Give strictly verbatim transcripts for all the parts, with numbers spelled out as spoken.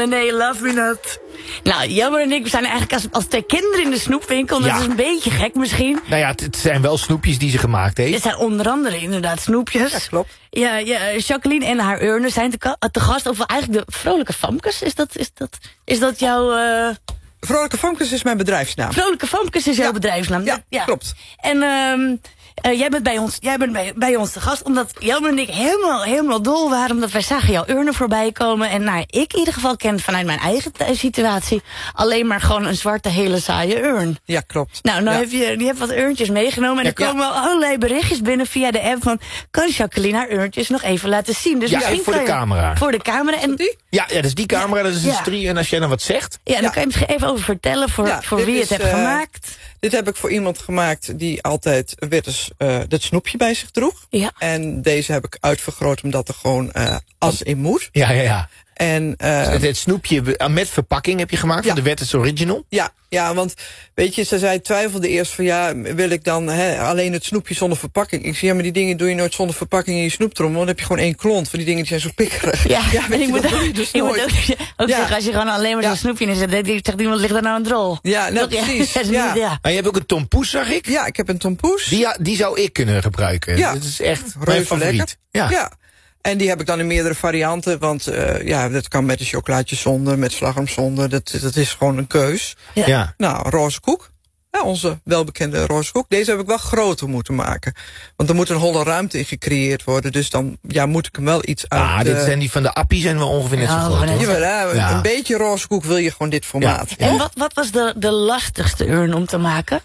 nee, love me not. Nou, Jelmer en ik zijn eigenlijk als, als twee kinderen in de snoepwinkel. Dat Ja. is een beetje gek misschien. Nou ja, het, het zijn wel snoepjes die ze gemaakt heeft. Het zijn onder andere inderdaad snoepjes. Ja, klopt. Ja, ja, Jacqueline en haar urnen zijn te, ka- te gast. Of eigenlijk de Vrolijke Famkes. Is dat, is dat, is dat jouw... Uh... Vrolijke Famkes is mijn bedrijfsnaam. Vrolijke Famkes is jouw Ja. bedrijfsnaam. Ja, klopt. En um, uh, jij bent, bij ons, jij bent bij, bij ons te gast. Omdat Jelmer en ik helemaal, helemaal dol waren. Omdat wij zagen jouw urnen voorbij komen. En nou, ik in ieder geval ken vanuit mijn eigen situatie alleen maar gewoon een zwarte hele saaie urn. Ja, klopt. Nou, nou ja. heb je, die hebt wat urntjes meegenomen. En Ja, er komen ja. al allerlei berichtjes binnen via de app van... kan Jacqueline haar urntjes nog even laten zien? Dus Ja, misschien voor de kan je- camera. Voor de camera. En Die? Ja, ja, dat is die camera, dat is een Ja. strie. En als jij dan wat zegt... ja, dan Ja. kan je misschien even over vertellen voor, Ja, voor dit wie is, het hebt eh, gemaakt. Dit heb ik voor iemand gemaakt die altijd weer eens uh, dat snoepje bij zich droeg. Ja. En deze heb ik uitvergroot omdat er gewoon uh, as in moet. Ja, ja, ja. En uh, Het, het snoepje uh, met verpakking heb je gemaakt Ja. van de Wetters Original. ja, ja, want weet je, ze zei twijfelde eerst van ja, wil ik dan hè, alleen het snoepje zonder verpakking? Ik zei ja, maar die dingen doe je nooit zonder verpakking in je snoeptrommel. Dan heb je gewoon één klont, van die dingen die zijn zo pikkerig. Ja, weet en je, ik moet dat ook, doe je dus ik moet nooit. ook, ook Ja. zeggen, als je gewoon alleen maar Ja. zo'n snoepje in zet, dan zegt iemand, ligt daar nou een drol? Ja, nou, Toch? precies. dat is Ja. niet- ja. Maar je hebt ook een tompoes, zag ik. Ja, ik heb een tompoes. Die, die zou ik kunnen gebruiken. Ja. Dat is echt mijn Reuze favoriet. lekker. Ja. Ja. En die heb ik dan in meerdere varianten. Want uh, ja, dat kan met een chocolaatje zonder, met slagroom zonder. Dat, dat is gewoon een keus. Ja. Ja. Nou, roze koek. Ja, onze welbekende roze koek. Deze heb ik wel groter moeten maken. Want er moet een holle ruimte in gecreëerd worden. Dus dan ja, moet ik hem wel iets uit... Ah, dit uh, zijn die van de appie zijn wel ongeveer net zo Oh, groot. van hoor. het- jawel, hè, Ja. een beetje roze koek wil je gewoon dit formaat. Ja. En wat, wat was de, de lastigste urn om te maken?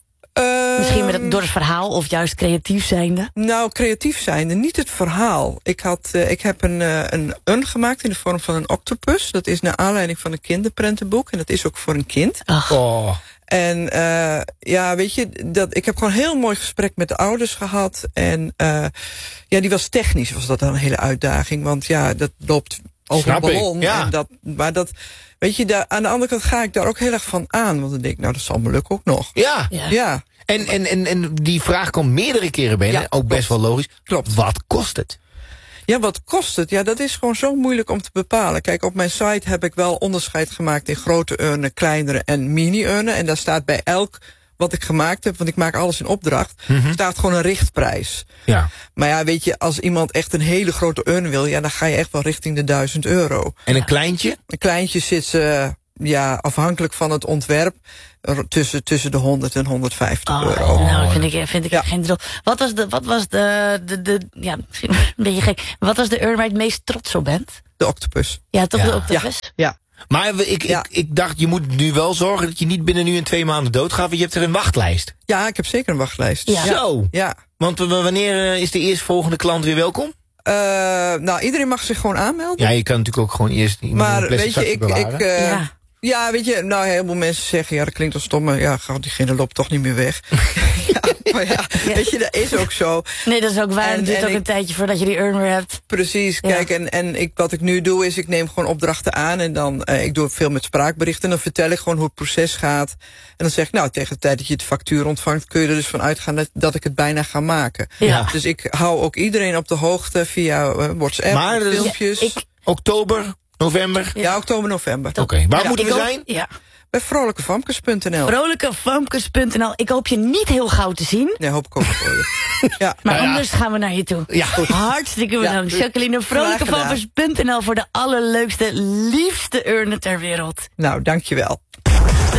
Uh, Misschien met het, door het verhaal of juist creatief zijnde? Nou, creatief zijnde, niet het verhaal. Ik, had, uh, ik heb een, uh, een urn gemaakt in de vorm van een octopus. Dat is naar aanleiding van een kinderprentenboek. En dat is ook voor een kind. Ach, Oh. En uh, ja, weet je, dat, ik heb gewoon een heel mooi gesprek met de ouders gehad. En uh, ja, die was technisch, was dat dan een hele uitdaging. Want ja, dat loopt over Snap een ik, ballon. ja. En dat, maar dat, weet je, daar, aan de andere kant ga ik daar ook heel erg van aan. Want dan denk ik, nou, dat zal me lukken ook nog. Ja. ja. Ja, En, en, en, en die vraag komt meerdere keren binnen. Ja, ook best klopt. wel logisch. Klopt. Wat kost het? Ja, wat kost het? Ja, dat is gewoon zo moeilijk om te bepalen. Kijk, op mijn site heb ik wel onderscheid gemaakt in grote urnen, kleinere en mini-urnen. En daar staat bij elk wat ik gemaakt heb, want ik maak alles in opdracht, Mhm. staat gewoon een richtprijs. Ja. Maar ja, weet je, als iemand echt een hele grote urn wil, ja, dan ga je echt wel richting de duizend euro. En een kleintje? Een kleintje zit ze, ja, afhankelijk van het ontwerp, er tussen, tussen de honderd en honderdvijftig Oh, euro. nou, vind ik, vind ik Ja. geen drol. Wat was de, wat was de, de, de, ja, misschien een beetje gek. Wat was de urn waar je het meest trots op bent? De octopus. Ja, toch Ja. de octopus? Ja. Maar we- ik, Ja. ik, ik dacht, je moet nu wel zorgen dat je niet binnen nu en twee maanden doodgaat. Want je hebt er een wachtlijst. Ja, ik heb zeker een wachtlijst. Ja. Zo. Ja. Want w- wanneer eh, is de eerstvolgende klant weer welkom? Uh, nou, iedereen mag zich gewoon aanmelden. Ja, je kan natuurlijk ook gewoon eerst iemand in Maar het beste weet je, zakje ik, bewaren. ik uh, Ja. ja. weet je, nou, heel veel mensen zeggen, ja, dat klinkt als stom, maar ja, gaat diegene loopt toch niet meer weg. ja, maar ja, weet je, dat is ook zo. Nee, dat is ook waar. En- Het duurt en ook ik- een tijdje voordat je die urn weer hebt. Precies, Ja. kijk, en, en ik, wat ik nu doe is, ik neem gewoon opdrachten aan en dan, uh, ik doe veel met spraakberichten en dan vertel ik gewoon hoe het proces gaat. En dan zeg ik, nou, tegen de tijd dat je de factuur ontvangt, kun je er dus van uitgaan dat, dat ik het bijna ga maken. Ja. Dus ik hou ook iedereen op de hoogte via uh, WhatsApp, Maar dat is- filmpjes. Ja, Ja, ik- Oktober, november? oktober, november. Oké, waar Ja, moeten we ik ook- zijn? Ja. Bij vrolijkevamkes punt n l. Vrolijkevamkes punt n l. Ik hoop je niet heel gauw te zien. Nee, hoop ik ook voor je. Ja. Maar Nou ja. anders gaan we naar je toe. Ja, goed. Hartstikke bedankt. Ja, Jacqueline, graag gedaan. vrolijkevamkes punt n l voor de allerleukste, liefste urnen ter wereld. Nou, dankjewel.